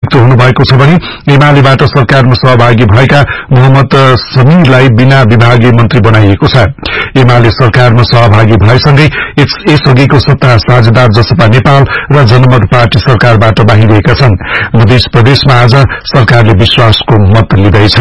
नियुक्त हुनुभएको छ भने एमालेबाट सरकारमा सहभागी भएका मोहम्मद समीरलाई बिना विभागीय मन्त्री बनाइएको छ। एमाले सरकारमा सहभागी भएसँगै यसअघिको सत्ता साझेदार जसपा नेपाल र जनमत पार्टी सरकारबाट बाहिरिएका छन्। मध्य प्रदेशमा आज सरकारले विश्वासको मत लिँदैछ।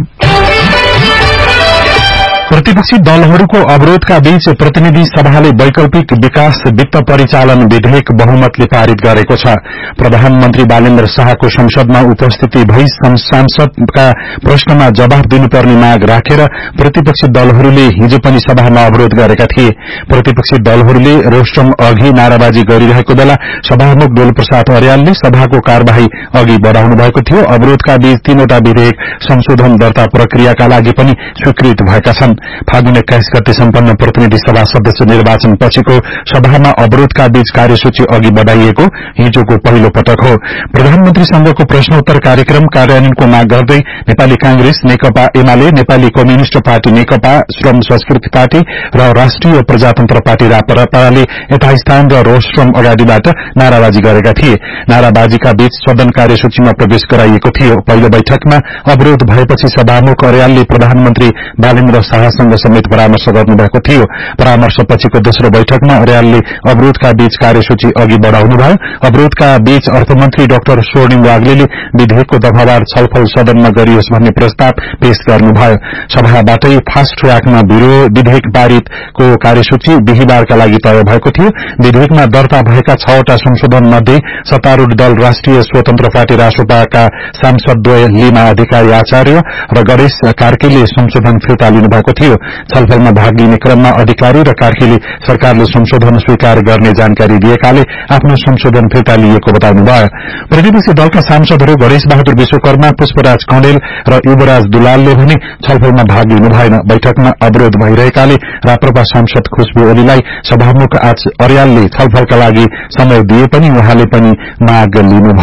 प्रतिपक्षी दलहरूको अवरोधका बीच प्रतिनिधि सभाले वैकल्पिक विकास वित्त परिचालन विधेयक बहुमतले पारित गरेको छ। प्रधानमन्त्री बालेन्द्र शाहको संसदमा उपस्थिति भई सांसदका प्रश्नमा जवाफ दिनुपर्ने माग राखेर प्रतिपक्षी दलहरूले हिजो पनि सभामा अवरोध गरेका थिए। प्रतिपक्षी दलहरूले रोस्ट्रम अघि नाराबाजी गरिरहेको बेला सभामुख डोलप्रसाद अर्यालले सभाको कार्यवाही अघि बढ़ाउनु भएको थियो। अवरोधका बीच 3वटा विधेयक संशोधन दर्ता प्रक्रियाका लागि पनि स्वीकृत भएका छन्। फागुन 21 गते सम्पन्न प्रतिनिधि सभा सदस्य निर्वाचन पछिको सभामा अवरोधका बीच कार्यसूची अघि बढ़ाइएको हिजोको पहिलो पटक हो। प्रधानमन्त्रीसँगको प्रश्नोत्तर कार्यक्रम कार्यान्वयनको माग गर्दै नेपाली कांग्रेस, नेकपा एमाले, नेपाली कम्युनिष्ट पार्टी नेकपा, श्रम संस्कृति पार्टी र राष्ट्रिय प्रजातन्त्र पार्टी राप्रपाले यथास्थान र रोस्ट्रम अगाडिबाट नाराबाजी गरेका थिए। नाराबाजीका बीच सदन कार्यसूचीमा प्रवेश गराइएको थियो। पहिलो बैठकमा अवरोध भएपछि सभामुख अर्यालले प्रधानमन्त्री बालेन्द्र शाहसँग समेत परामर्श गर्नुभएको थियो। परामर्शपछिको दोस्रो बैठकमा अर्यालले अवरोधका बीच कार्यसूची अघि बढ़ाउनुभयो। अवरोधका बीच अर्थमन्त्री डाक्टर स्वर्णिम वाग्लेले विधेयकको दफावार छलफल सदनमा गरियोस् भन्ने प्रस्ताव पेश गर्नुभयो। सभाबाटै फास्ट ट्र्याकमा विधेयक पारितको कार्यसूची बिहिबारका लागि तय भएको थियो। विधेयकमा दर्ता भएका 6वटा संशोधन मध्ये सत्तारूढ़ दल राष्ट्रिय स्वतन्त्र पार्टी रासोपाका सांसदद्वय लीमा अधिकारी आचार्य र गणेश कार्कीले संशोधन फिर्ता लिनुभएको थियो। छलफलमा भाग लिने क्रममा अधिकारी र कार्कीले सरकारले संशोधन स्वीकार गर्ने जानकारी दिएकाले आफ्नो संशोधन फिर्ता लिएको बताउनुभयो। प्रतिपक्षी दलका सांसदहरू गणेश बहादुर विश्वकर्मा, पुष्पराज कौडेल र युवराज दुलालले भने छलफलमा भाग लिनु भएन। बैठकमा अवरोध भइरहेकाले राप्रपा सांसद खुशबु ओलीलाई सभामुख अर्यालले छलफलका लागि समय दिए पनि उहाँले पनि भाग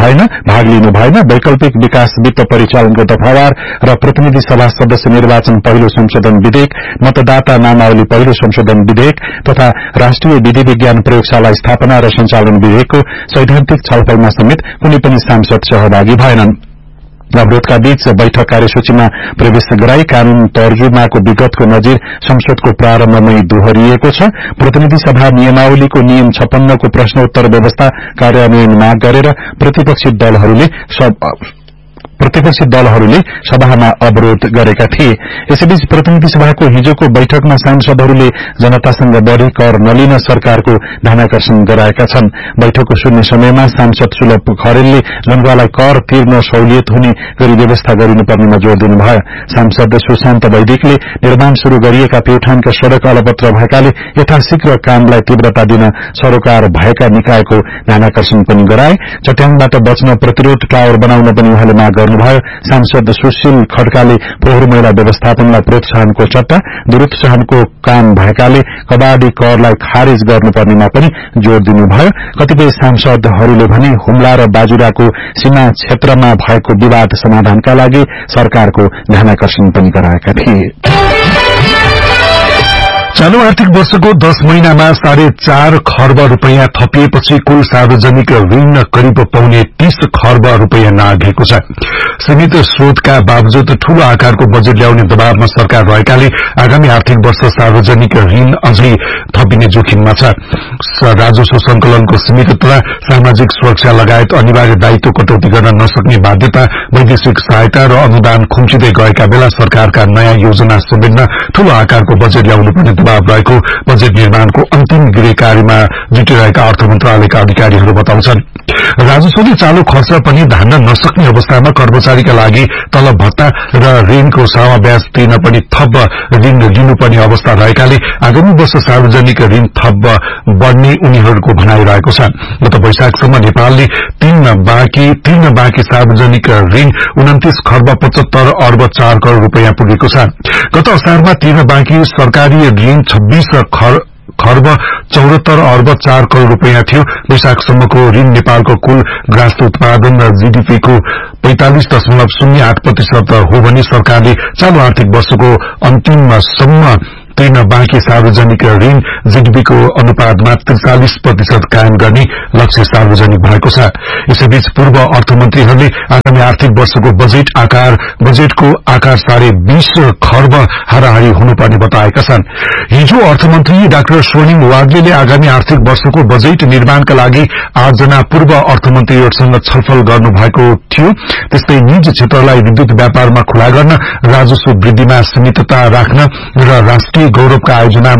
लिनु भएन। वैकल्पिक विकास वित्त परिचालनको दफावार र प्रतिनिधि सभा सदस्य निर्वाचन पहिलो संशोधन विधेयक, मतदाता नामावली पहिलो संशोधन विधेयक तथा राष्ट्रिय विधि विज्ञान प्रयोगशाला स्थापना र सञ्चालन विधेयकको सैद्धान्तिक छलफलमा समेत कुनै पनि सांसद सहभागी भएनन्। अवरोधका बीच बैठक कार्यसूचीमा प्रवेश गराई कानून तर्जुमाको विगतको नजिर संसदको प्रारम्भमै दोहोरिएको छ। प्रतिनिधि सभा नियमावलीको नियम 56 को प्रश्नोत्तर व्यवस्था कार्यान्वयन माग गरेर प्रतिपक्षी दलहरूले सभामा अवरोध गरेका थिए। यसैबीच प्रतिनिधि सभाको हिजोको बैठकमा सांसदहरूले जनतासँग बढ़ी कर नलिन सरकारको ध्यानाकर्षण गराएका छन्। बैठकको शून्य समयमा सांसद सुलभ खरेलले जनतालाई कर तिर्न सहुलियत हुने गरी व्यवस्था गरिनुपर्नेमा जोड़ दिनुभयो। सांसद सुशान्त वैदिकले निर्माण शुरू गरिएका प्युठानका सड़क अलपत्र भएकाले यथाशीघ्र कामलाई तीव्रता दिन सरोकार भएका निकायको ध्यानाकर्षण पनि गराए। चट्याङबाट बच्न प्रतिरोध टावर बनाउन पनि उहाँले माग गर्नुभयो। सांसद सुशील खड्काले फोहोर मैला व्यवस्थापनलाई प्रोत्साहनको सट्टा दुरुत्साहनको काम भएकाले कबाडी करलाई खारेज गर्नुपर्नेमा पनि जोड़ दिनुभयो। कतिपय सांसदहरूले भने हुम्ला र बाजुराको सीमा क्षेत्रमा भएको विवाद समाधानका लागि सरकारको ध्यानाकर्षण पनि गराएका थिए। चालू आर्थिक वर्षको 10 महिनामा 4.5 खर्ब रूपियाँ थपिएपछि कुल सार्वजनिक ऋण करिब पौने 30 खर्ब रूपियाँ नाघेको छ। सीमित स्रोतका बावजुद ठूलो आकारको बजेट ल्याउने दबावमा सरकार रहेकाले आगामी आर्थिक वर्ष सार्वजनिक ऋण अझै थपिने जोखिममा छ। राजस्व संकलनको सीमितता, सामाजिक सुरक्षा लगायत अनिवार्य दायित्व कटौती गर्न नसक्ने बाध्यता, वैदेशिक सहायता र अनुदान खुम्चिँदै गएका बेला सरकारका नयाँ योजना समेट्न ठूलो आकारको बजेट ल्याउनुपर्ने दबाव रहेको बजेट निर्माणको अन्तिम गृह कार्यमा जुटिरहेका अर्थ मन्त्रालयका अधिकारीहरू बताउँछन्। राजस्वले चालू खर्च पनि धान्न नसक्ने अवस्थामा कर्मचारीका लागि तलब भत्ता र ऋणको सावा ब्याज तिर्न पनि थप ऋण लिनुपर्ने अवस्था रहेकाले आगामी वर्ष सार्वजनिक ऋण थप बढ़ने उनीहरूको भनाइरहेको छ। गत वैशाखसम्म नेपालले तिर्न बाँकी सार्वजनिक ऋण 29 खर्ब 75 अर्ब 4 करोड़ रूपियाँ पुगेको छ। गत असारमा तिर्न बाँकी सरकारी ऋण 26 खर्ब 74 अर्ब 4 करोड़ रूपियाँ थियो। वैशाखसम्मको ऋण नेपालको कुल ग्रास उत्पादन र जीडीपीको 45.08% हो भने सरकारले चालू आर्थिक वर्षको अन्तिमसम्म तिर्न बाँकी सार्वजनिक ऋण जीडीपीको अनुपातमा 43% कायम गर्ने लक्ष्य सार्वजनिक भएको छ। यसैबीच पूर्व अर्थमन्त्रीहरूले आगामी आर्थिक वर्षको बजेटको आकार 20.5 खर्ब हाराहारी हुनुपर्ने बताएका छन्। हिजो अर्थमन्त्री डाक्टर स्वर्णिम वाग्लेले आगामी आर्थिक वर्षको बजेट निर्माणका लागि 8 जना पूर्व अर्थमन्त्रीहरूसँग छलफल गर्नुभएको थियो। त्यस्तै निजी क्षेत्रलाई विद्युत व्यापारमा खुला गर्न, राजस्व वृद्धिमा सीमितता राख्न र राष्ट्रिय गौरवका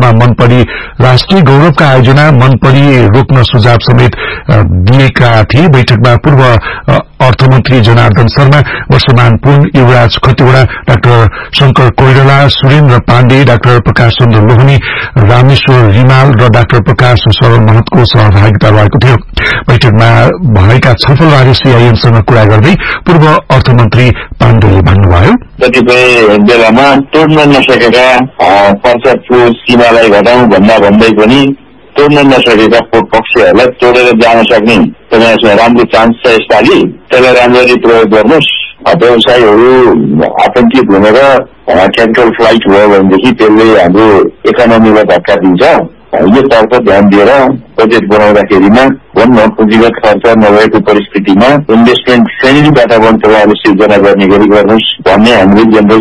आयोजना मनपरी रोक्न सुझाव समेत दिएका थिए। बैठकमा पूर्व अर्थमन्त्री जनार्दन शर्मा, वर्षमान पुन, युवराज खतिवड़ा, डाक्टर शंकर कोइराला, सुरेन्द्र पाण्डे, डाक्टर प्रकाश चन्द्र लोहनी, रामेश्वर रिमाल र डाक्टर प्रकाश शरण महतको सहभागिता रहेको थियो। बैठकमा भएका छलफलबारे सीआईएमसँग कुरा गर्दै पूर्व अर्थमन्त्री पाण्डेले भन्नुभयो, कतिपय बेलामा तोड्न नसकेका पर्साको सीमालाई घटाउँ भन्दै पनि तोड्न नसकेका पक्षहरूलाई तोडेर जान सक्ने तपाईसँग राम्रो चान्स छ यसपालि। त्यसलाई राम्ररी प्रयोग गर्नुहोस्। व्यवसायहरू आतंकित हुनेर क्यापिटल फ्लाइट भयो भनेदेखि त्यसले हाम्रो इकोनोमीलाई धक्का दिन्छ। यो तर्फ ध्यान दिएर बजेट बनाउँदाखेरिमा पुँजीगत खर्च नभएको परिस्थितिमा इन्भेस्टमेन्ट फ्रेन्डली वातावरण तपाईँहरूले सिर्जना गर्ने गरी गर्नुहोस् भन्ने हाम्रो जनरल